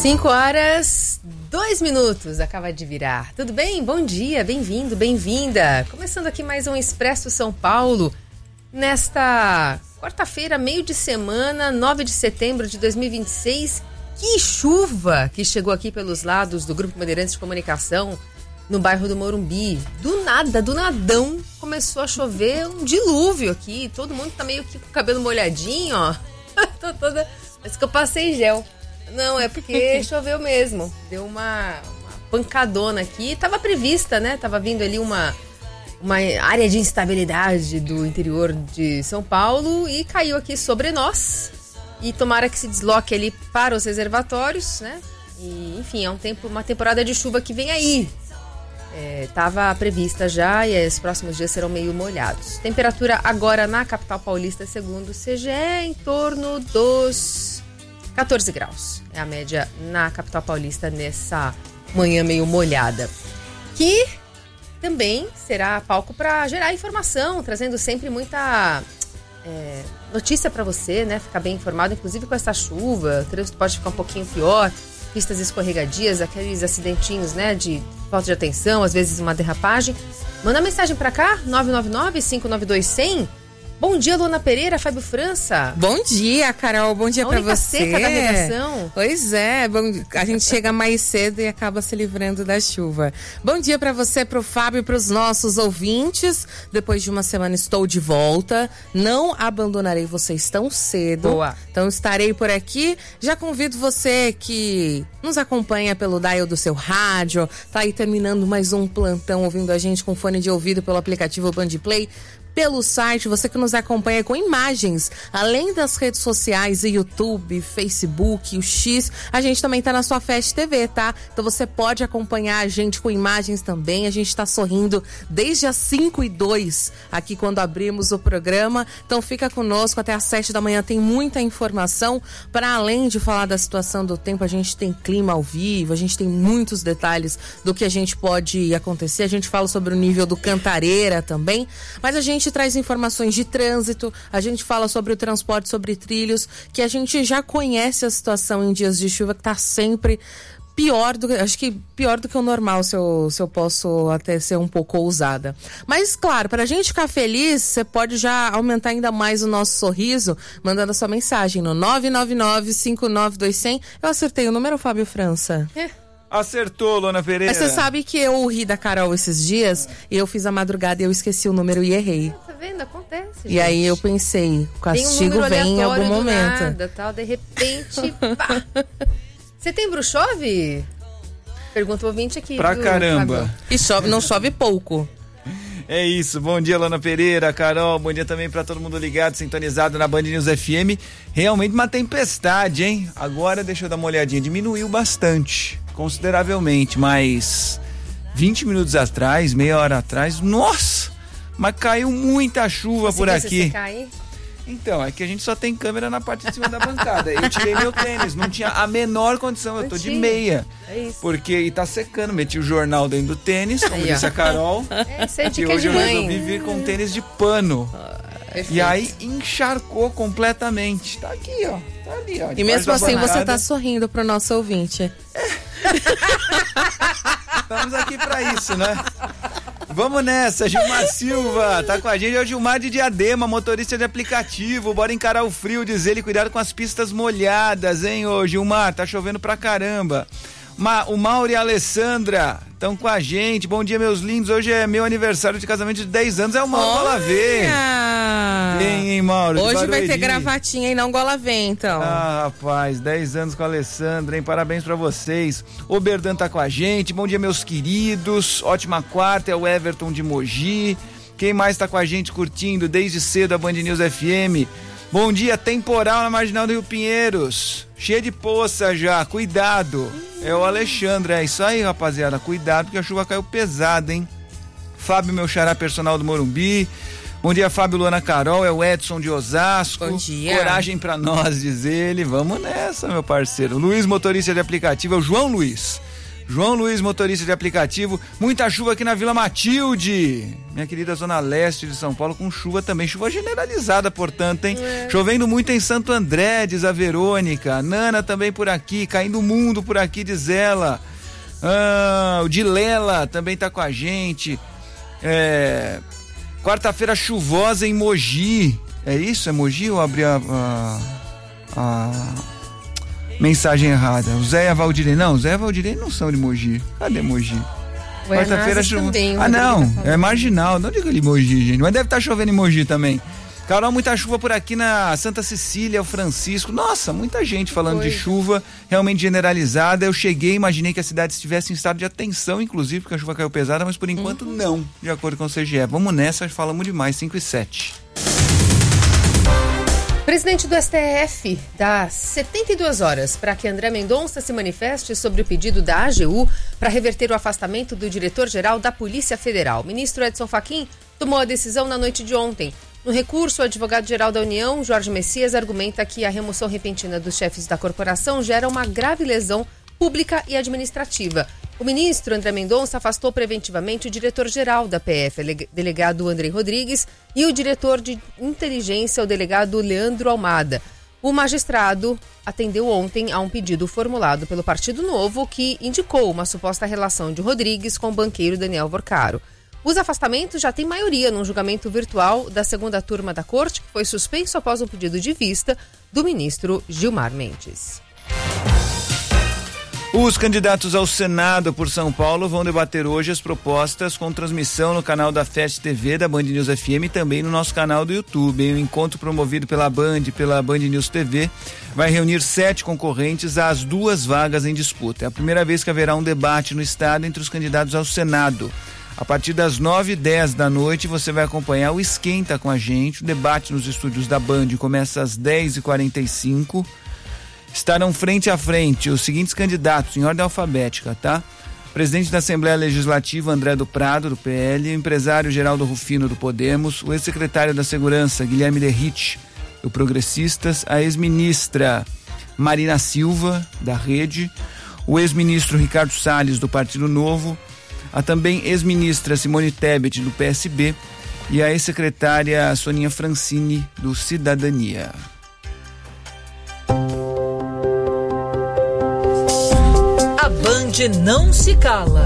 5h02, acaba de virar. Tudo bem? Bom dia, bem-vindo, bem-vinda. Começando aqui mais um Expresso São Paulo, nesta quarta-feira, meio de semana, 9 de setembro de 2026. Que chuva que chegou aqui pelos lados do Grupo Bandeirantes de Comunicação, no bairro do Morumbi. Do nada, do nadão, começou a chover um dilúvio aqui. Todo mundo tá meio que com o cabelo molhadinho, ó. Tô toda... Parece que eu passei gel. Não, é porque choveu mesmo. Deu uma pancadona aqui. Tava prevista, né? Tava vindo ali uma área de instabilidade do interior de São Paulo e caiu aqui sobre nós. E tomara que se desloque ali para os reservatórios, né? E, enfim, é uma temporada de chuva que vem aí. Tava prevista já e os próximos dias serão meio molhados. Temperatura agora na capital paulista, segundo o CGE, em torno dos 14 graus. É a média na capital paulista nessa manhã meio molhada. Que também será palco para gerar informação, trazendo sempre muita notícia para você, né? Ficar bem informado, inclusive com essa chuva. O trânsito pode ficar um pouquinho pior. Pistas escorregadias, aqueles acidentinhos, né? De falta de atenção, às vezes uma derrapagem. Manda mensagem para cá, 999-592-100. Bom dia, Luana Pereira, Fábio França. Bom dia, Carol. Bom dia pra você. Seca da redação. Pois é, a gente chega mais cedo e acaba se livrando da chuva. Bom dia pra você, pro Fábio e pros nossos ouvintes. Depois de uma semana estou de volta. Não abandonarei vocês tão cedo. Boa. Então estarei por aqui. Já convido você que nos acompanha pelo dial do seu rádio. Tá aí terminando mais um plantão, ouvindo a gente com fone de ouvido pelo aplicativo Bandplay. Pelo site, você que nos acompanha com imagens, além das redes sociais, YouTube, Facebook, o X, a gente também tá na sua Fast TV, tá? Então você pode acompanhar a gente com imagens também, a gente tá sorrindo desde as 5h02 aqui quando abrimos o programa, então fica conosco até às 7 da manhã, tem muita informação, para além de falar da situação do tempo, a gente tem clima ao vivo, a gente tem muitos detalhes do que a gente pode acontecer, a gente fala sobre o nível do Cantareira também, mas a gente traz informações de trânsito, a gente fala sobre o transporte, sobre trilhos, que a gente já conhece a situação em dias de chuva, que está sempre pior do que o normal, se eu posso até ser um pouco ousada. Mas, claro, para a gente ficar feliz, você pode já aumentar ainda mais o nosso sorriso, mandando a sua mensagem no 999-592-100. Eu acertei o número, Fábio França? Acertou, Luana Pereira. Mas você sabe que eu ri da Carol esses dias e eu fiz a madrugada e eu esqueci o número e errei. Tá vendo? Acontece, gente. E aí eu pensei, o castigo vem em algum momento. Nada, tal, de repente, pá. Setembro chove? Pergunta o ouvinte aqui. Pra caramba. E chove, não chove pouco. É isso, bom dia, Luana Pereira, Carol, bom dia também pra todo mundo ligado, sintonizado na Band News FM. Realmente uma tempestade, hein? Agora, deixa eu dar uma olhadinha, diminuiu bastante, consideravelmente, mas 20 minutos atrás, meia hora atrás, nossa, mas caiu muita chuva por aqui. Cair? Então, é que a gente só tem câmera na parte de cima da bancada. Eu tirei meu tênis, não tinha a menor condição, eu tô de meia. É isso. Porque, e tá secando, meti o jornal dentro do tênis, como disse a Carol. Isso é e dica hoje de eu mãe. resolvi vir com tênis de pano. E aí encharcou completamente. Tá aqui, ó. Tá ali, ó. E mesmo assim você tá sorrindo pro nosso ouvinte. Estamos aqui pra isso, né? Vamos nessa, Gilmar Silva, tá com a gente, é o Gilmar de Diadema, motorista de aplicativo, bora encarar o frio, diz ele, cuidado com as pistas molhadas, hein, ô Gilmar, tá chovendo pra caramba. O Mauro e a Alessandra estão com a gente, bom dia meus lindos, hoje é meu aniversário de casamento de 10 anos, é o Mauro Golavê. Hein, Mauro? Hoje vai ter gravatinha e não Golavê, então. Ah, rapaz, 10 anos com a Alessandra, hein, parabéns pra vocês. O Berdan tá com a gente, bom dia meus queridos, ótima quarta, é o Everton de Mogi. Quem mais tá com a gente curtindo desde cedo a Band News FM? Bom dia, temporal na Marginal do Rio Pinheiros, cheia de poça já, cuidado. É o Alexandre, é isso aí, rapaziada, cuidado porque a chuva caiu pesada, hein. Fábio, meu xará personal do Morumbi. Bom dia, Fábio, Luana, Carol, é o Edson de Osasco. Bom dia. Coragem pra nós, diz ele, vamos nessa, meu parceiro. Luiz, motorista de aplicativo, é o João Luiz. João Luiz, motorista de aplicativo. Muita chuva aqui na Vila Matilde, minha querida zona leste de São Paulo, com chuva também, chuva generalizada, portanto, hein? Chovendo muito em Santo André, diz a Verônica. Nana também por aqui, caindo o mundo por aqui, diz ela. O Dilela também tá com a gente. Quarta-feira chuvosa em Mogi. É isso? É Mogi ou abri a mensagem errada? O Zé e a Valdirene. Não, o Zé e a Valdirene não são de Mogi. Cadê Mogi? Quarta-feira chuvosa. Não, é marginal. Não diga ali Mogi, gente. Mas deve estar chovendo em Mogi também. Carol, muita chuva por aqui na Santa Cecília, o Francisco. Nossa, muita gente falando de chuva realmente generalizada. Eu cheguei, imaginei que a cidade estivesse em estado de atenção, inclusive, porque a chuva caiu pesada, mas por enquanto não, de acordo com o CGE. Vamos nessa, falamos demais, 5h07. Presidente do STF dá 72 horas para que André Mendonça se manifeste sobre o pedido da AGU para reverter o afastamento do diretor-geral da Polícia Federal. O ministro Edson Fachin tomou a decisão na noite de ontem. No recurso, o advogado-geral da União, Jorge Messias, argumenta que a remoção repentina dos chefes da corporação gera uma grave lesão pública e administrativa. O ministro André Mendonça afastou preventivamente o diretor-geral da PF, delegado Andrei Rodrigues, e o diretor de inteligência, o delegado Leandro Almada. O magistrado atendeu ontem a um pedido formulado pelo Partido Novo que indicou uma suposta relação de Rodrigues com o banqueiro Daniel Vorcaro. Os afastamentos já têm maioria num julgamento virtual da segunda turma da Corte, que foi suspenso após um pedido de vista do ministro Gilmar Mendes. Os candidatos ao Senado por São Paulo vão debater hoje as propostas com transmissão no canal da FET TV, da Band News FM e também no nosso canal do YouTube. O encontro promovido pela Band News TV vai reunir 7 concorrentes às 2 vagas em disputa. É a primeira vez que haverá um debate no estado entre os candidatos ao Senado. A partir das 9h10 da noite você vai acompanhar o Esquenta com a gente. O debate nos estúdios da Band começa às 10h45. Estarão frente a frente os seguintes candidatos, em ordem alfabética, tá? Presidente da Assembleia Legislativa, André do Prado, do PL, o empresário Geraldo Rufino, do Podemos, o ex-secretário da Segurança, Guilherme Derrite, do Progressistas, a ex-ministra Marina Silva, da Rede, o ex-ministro Ricardo Salles, do Partido Novo, a também ex-ministra Simone Tebet, do PSB, e a ex-secretária Soninha Francini, do Cidadania. A Band não se cala.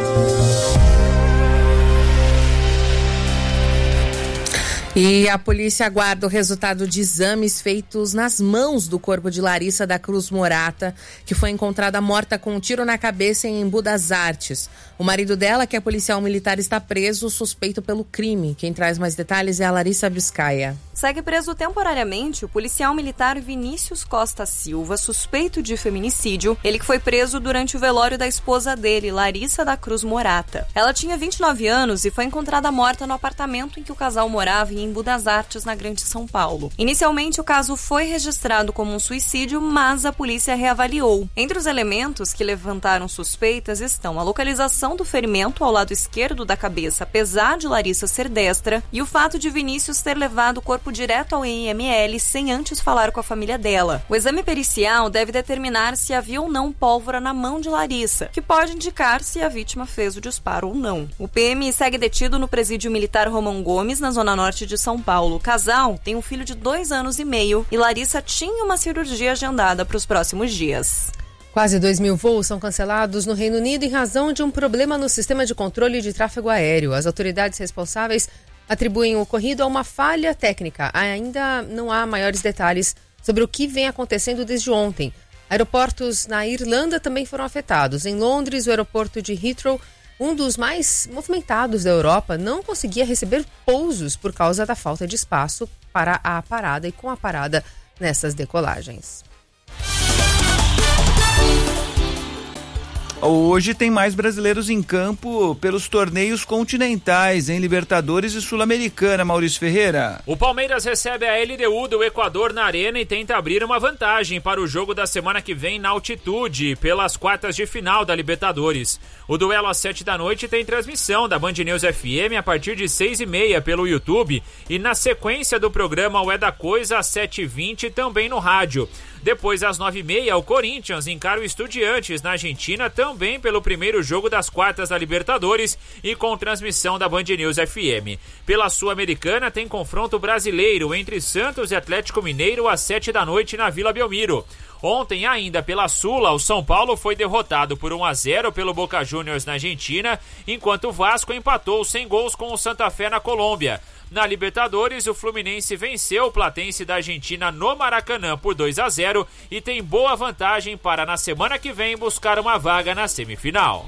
E a polícia aguarda o resultado de exames feitos nas mãos do corpo de Larissa da Cruz Morata, que foi encontrada morta com um tiro na cabeça em Embu das Artes. O marido dela, que é policial militar, está preso, suspeito pelo crime. Quem traz mais detalhes é a Larissa Biscaia. Segue preso temporariamente o policial militar Vinícius Costa Silva, suspeito de feminicídio. Ele que foi preso durante o velório da esposa dele, Larissa da Cruz Morata. Ela tinha 29 anos e foi encontrada morta no apartamento em que o casal morava em Embu das Artes, na Grande São Paulo. Inicialmente, o caso foi registrado como um suicídio, mas a polícia reavaliou. Entre os elementos que levantaram suspeitas estão a localização do ferimento ao lado esquerdo da cabeça, apesar de Larissa ser destra, e o fato de Vinícius ter levado o corpo direto ao IML sem antes falar com a família dela. O exame pericial deve determinar se havia ou não pólvora na mão de Larissa, que pode indicar se a vítima fez o disparo ou não. O PM segue detido no presídio militar Romão Gomes, na zona norte de São Paulo. O casal tem um filho de 2 anos e meio e Larissa tinha uma cirurgia agendada para os próximos dias. Quase 2.000 voos são cancelados no Reino Unido em razão de um problema no sistema de controle de tráfego aéreo. As autoridades responsáveis atribuem o ocorrido a uma falha técnica. Ainda não há maiores detalhes sobre o que vem acontecendo desde ontem. Aeroportos na Irlanda também foram afetados. Em Londres, o aeroporto de Heathrow, um dos mais movimentados da Europa, não conseguia receber pousos por causa da falta de espaço para a parada e com a parada nessas decolagens. Hoje tem mais brasileiros em campo pelos torneios continentais, em Libertadores e Sul-Americana, Maurício Ferreira. O Palmeiras recebe a LDU do Equador na Arena e tenta abrir uma vantagem para o jogo da semana que vem na altitude, pelas quartas de final da Libertadores. O duelo às 7 da noite tem transmissão da Band News FM a partir de 6h30 pelo YouTube e na sequência do programa O É da Coisa às 7h20 também no rádio. Depois, às 9h30, o Corinthians encara o Estudiantes na Argentina, também pelo primeiro jogo das quartas da Libertadores e com transmissão da Band News FM. Pela Sul-Americana, tem confronto brasileiro entre Santos e Atlético Mineiro às 7h na Vila Belmiro. Ontem, ainda pela Sula, o São Paulo foi derrotado por 1-0 pelo Boca Juniors na Argentina, enquanto o Vasco empatou sem gols com o Santa Fé na Colômbia. Na Libertadores, o Fluminense venceu o Platense da Argentina no Maracanã por 2-0 e tem boa vantagem para, na semana que vem, buscar uma vaga na semifinal.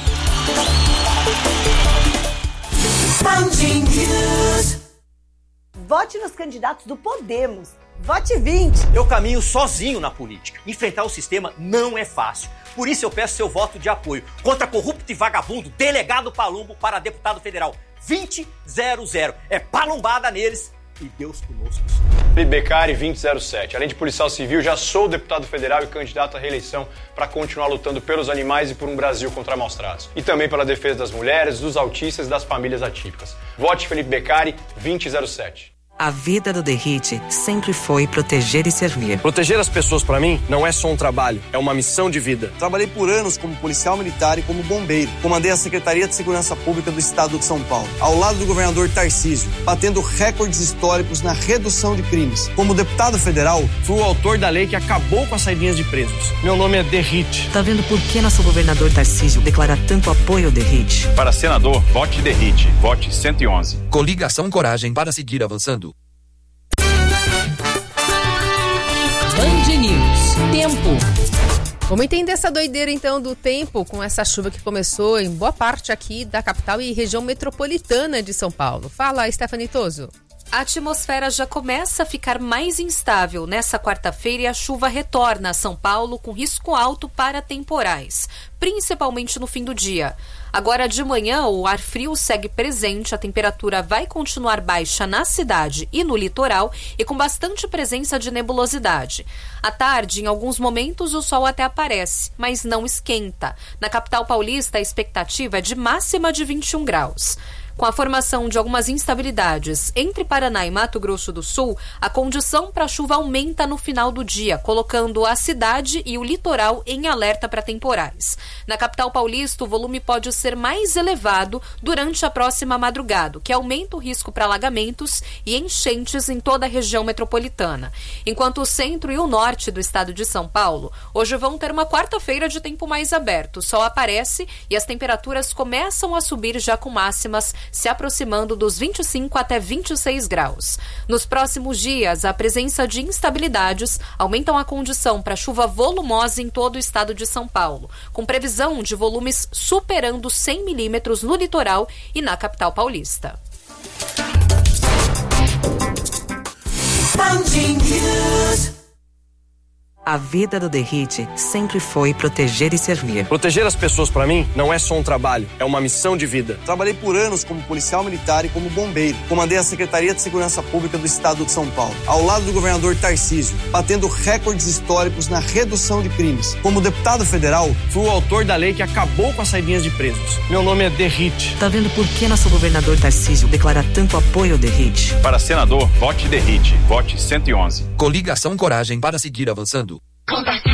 Vote nos candidatos do Podemos. Vote 20. Eu caminho sozinho na política. Enfrentar o sistema não é fácil. Por isso eu peço seu voto de apoio contra corrupto e vagabundo delegado Palumbo para deputado federal 2000. É palumbada neles e Deus conosco. Felipe Beccari, 2007. Além de policial civil, já sou deputado federal e candidato à reeleição para continuar lutando pelos animais e por um Brasil contra maus tratos. E também pela defesa das mulheres, dos autistas e das famílias atípicas. Vote Felipe Beccari, 2007. A vida do Derrite sempre foi proteger e servir. Proteger as pessoas, para mim, não é só um trabalho, é uma missão de vida. Trabalhei por anos como policial militar e como bombeiro. Comandei a Secretaria de Segurança Pública do Estado de São Paulo, ao lado do governador Tarcísio, batendo recordes históricos na redução de crimes. Como deputado federal, fui o autor da lei que acabou com as saidinhas de presos. Meu nome é Derrite. Tá vendo por que nosso governador Tarcísio declara tanto apoio ao Derrite? Para senador, vote Derrite. Vote 111. Coligação Coragem para seguir avançando. Band News. Tempo. Vamos entender essa doideira então do tempo com essa chuva que começou em boa parte aqui da capital e região metropolitana de São Paulo. Fala, Stephanie Toso. A atmosfera já começa a ficar mais instável nessa quarta-feira e a chuva retorna a São Paulo com risco alto para temporais, principalmente no fim do dia. Agora de manhã, o ar frio segue presente, a temperatura vai continuar baixa na cidade e no litoral e com bastante presença de nebulosidade. À tarde, em alguns momentos, o sol até aparece, mas não esquenta. Na capital paulista, a expectativa é de máxima de 21 graus. Com a formação de algumas instabilidades entre Paraná e Mato Grosso do Sul, a condição para chuva aumenta no final do dia, colocando a cidade e o litoral em alerta para temporais. Na capital paulista, o volume pode ser mais elevado durante a próxima madrugada, que aumenta o risco para alagamentos e enchentes em toda a região metropolitana. Enquanto o centro e o norte do estado de São Paulo, hoje vão ter uma quarta-feira de tempo mais aberto. O sol aparece e as temperaturas começam a subir já com máximas se aproximando dos 25 até 26 graus. Nos próximos dias, a presença de instabilidades aumentam a condição para chuva volumosa em todo o estado de São Paulo, com previsão de volumes superando 100 milímetros no litoral e na capital paulista. A vida do Derrite sempre foi proteger e servir. Proteger as pessoas, para mim, não é só um trabalho, é uma missão de vida. Trabalhei por anos como policial militar e como bombeiro. Comandei a Secretaria de Segurança Pública do Estado de São Paulo, ao lado do governador Tarcísio, batendo recordes históricos na redução de crimes. Como deputado federal, fui o autor da lei que acabou com as saidinhas de presos. Meu nome é Derrite. Tá vendo por que nosso governador Tarcísio declara tanto apoio ao Derrite? Para senador, vote Derrite. Vote 111. Coligação Coragem para seguir avançando.